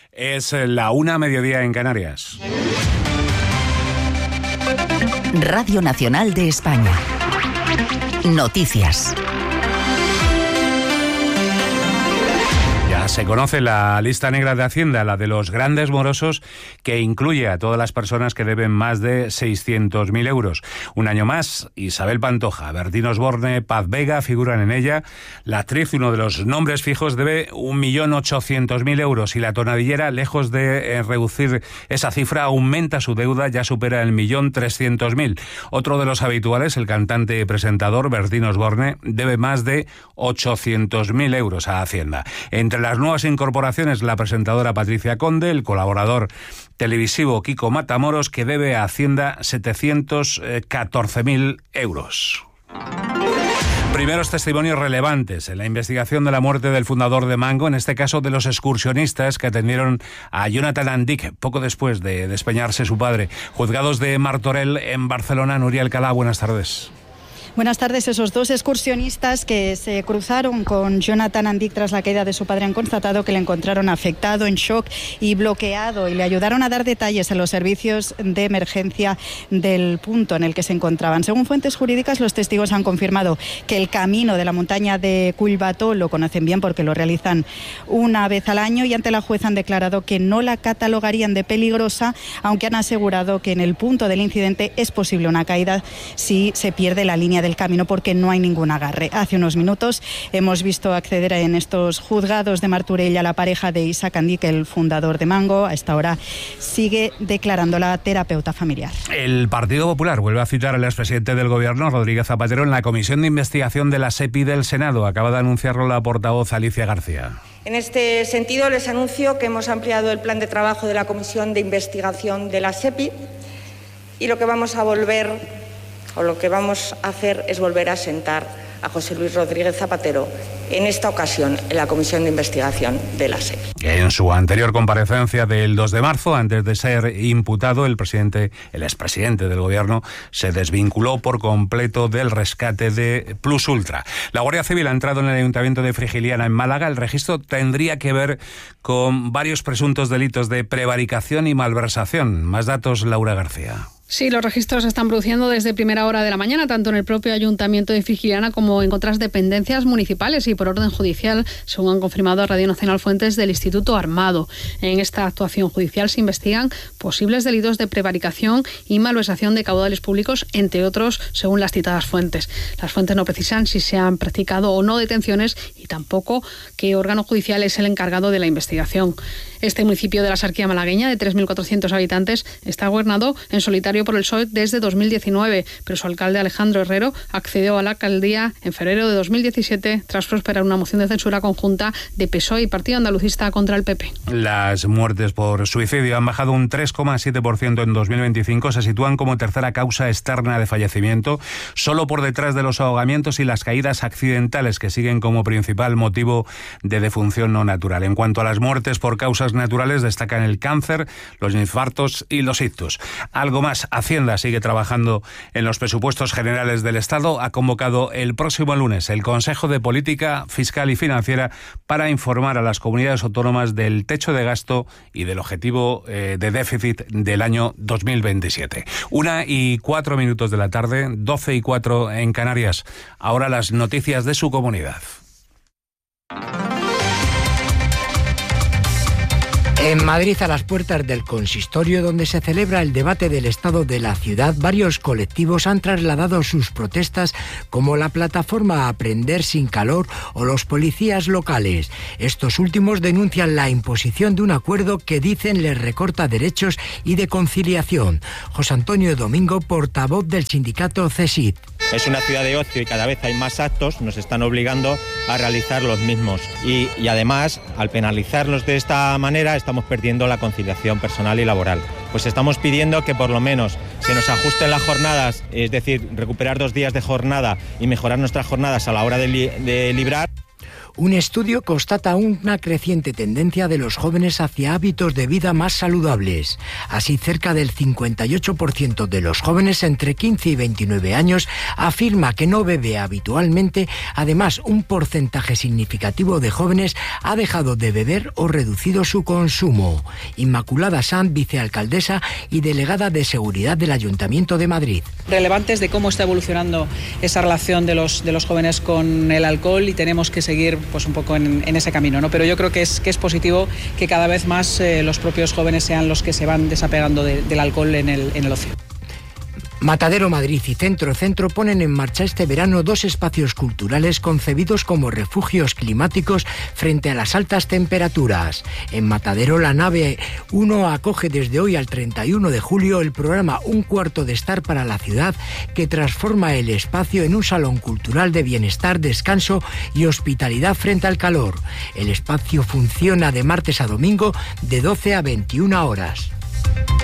Es la 1:00 en Canarias. Radio Nacional de España. Noticias. Se conoce la lista negra de Hacienda, la de los grandes morosos, que incluye a todas las personas que deben más de 600.000 euros. Un año más, Isabel Pantoja, Bertín Osborne, Paz Vega figuran en ella. La actriz, uno de los nombres fijos, debe 1.800.000 euros y la tonadillera, lejos de reducir esa cifra, aumenta su deuda, ya supera el 1.300.000. Otro de los habituales, el cantante y presentador Bertín Osborne, debe más de 800.000 euros a Hacienda. Entre las nuevas incorporaciones, la presentadora Patricia Conde, el colaborador televisivo Kiko Matamoros, que debe a Hacienda 714.000 euros. Primeros testimonios relevantes en la investigación de la muerte del fundador de Mango, en este caso de los excursionistas que atendieron a Jonathan Andic poco después de despeñarse su padre. Juzgados de Martorell en Barcelona. Nuria Alcalá, buenas tardes. Buenas tardes. Esos dos excursionistas que se cruzaron con Jonathan Andic tras la caída de su padre han constatado que le encontraron afectado, en shock y bloqueado, y le ayudaron a dar detalles a los servicios de emergencia del punto en el que se encontraban. Según fuentes jurídicas, los testigos han confirmado que el camino de la montaña de Collbató lo conocen bien porque lo realizan una vez al año, y ante la jueza han declarado que no la catalogarían de peligrosa, aunque han asegurado que en el punto del incidente es posible una caída si se pierde la línea del camino porque no hay ningún agarre. Hace unos minutos hemos visto acceder en estos juzgados de Martorell a la pareja de Isaac Andic, el fundador de Mango. A esta hora sigue declarando la terapeuta familiar. El Partido Popular vuelve a citar al expresidente del Gobierno, Rodríguez Zapatero, en la comisión de investigación de la SEPI del Senado. Acaba de anunciarlo la portavoz Alicia García. En este sentido, les anuncio que hemos ampliado el plan de trabajo de la comisión de investigación de la SEPI, y lo que vamos a hacer es volver a sentar a José Luis Rodríguez Zapatero, en esta ocasión en la Comisión de Investigación de la SEPI. En su anterior comparecencia del 2 de marzo, antes de ser imputado, el expresidente del Gobierno se desvinculó por completo del rescate de Plus Ultra. La Guardia Civil ha entrado en el Ayuntamiento de Frigiliana, en Málaga. El registro tendría que ver con varios presuntos delitos de prevaricación y malversación. Más datos, Laura García. Sí, los registros se están produciendo desde primera hora de la mañana, tanto en el propio Ayuntamiento de Frigiliana como en otras dependencias municipales y por orden judicial, según han confirmado a Radio Nacional fuentes del Instituto Armado. En esta actuación judicial se investigan posibles delitos de prevaricación y malversación de caudales públicos, entre otros, según las citadas fuentes. Las fuentes no precisan si se han practicado o no detenciones y tampoco qué órgano judicial es el encargado de la investigación. Este municipio de la Sarquía malagueña, de 3.400 habitantes, está gobernado en solitario por el PSOE desde 2019, pero su alcalde Alejandro Herrero accedió a la alcaldía en febrero de 2017 tras prosperar una moción de censura conjunta de PSOE y Partido Andalucista contra el PP. Las muertes por suicidio han bajado un 3,7% en 2025, se sitúan como tercera causa externa de fallecimiento, solo por detrás de los ahogamientos y las caídas accidentales, que siguen como principal motivo de defunción no natural. En cuanto a las muertes por causas naturales, destacan el cáncer, los infartos y los ictus. Algo más, Hacienda sigue trabajando en los presupuestos generales del Estado. Ha convocado el próximo lunes el Consejo de Política Fiscal y Financiera para informar a las comunidades autónomas del techo de gasto y del objetivo de déficit del año 2027. 1:04 de la tarde, 12:04 en Canarias. Ahora las noticias de su comunidad. En Madrid, a las puertas del consistorio donde se celebra el debate del estado de la ciudad, varios colectivos han trasladado sus protestas, como la plataforma Aprender sin Calor o los policías locales. Estos últimos denuncian la imposición de un acuerdo que dicen les recorta derechos y de conciliación. José Antonio Domingo, portavoz del sindicato CESID. Es una ciudad de ocio y cada vez hay más actos, nos están obligando a realizar los mismos. Y además, al penalizarlos de esta manera, estamos perdiendo la conciliación personal y laboral. Pues estamos pidiendo que por lo menos se nos ajusten las jornadas, es decir, recuperar 2 días de jornada y mejorar nuestras jornadas a la hora de librar. Un estudio constata una creciente tendencia de los jóvenes hacia hábitos de vida más saludables. Así, cerca del 58% de los jóvenes entre 15 y 29 años afirma que no bebe habitualmente. Además, un porcentaje significativo de jóvenes ha dejado de beber o reducido su consumo. Inmaculada Sanz, vicealcaldesa y delegada de Seguridad del Ayuntamiento de Madrid. Relevantes de cómo está evolucionando esa relación de los jóvenes con el alcohol, y tenemos que seguir pues un poco en ese camino, ¿no? Pero yo creo que es positivo que cada vez más los propios jóvenes sean los que se van desapegando del alcohol en el ocio. Matadero Madrid y Centro ponen en marcha este verano 2 espacios culturales concebidos como refugios climáticos frente a las altas temperaturas. En Matadero, la nave 1 acoge desde hoy al 31 de julio el programa Un Cuarto de Estar para la Ciudad, que transforma el espacio en un salón cultural de bienestar, descanso y hospitalidad frente al calor. El espacio funciona de martes a domingo de 12 a 21 horas.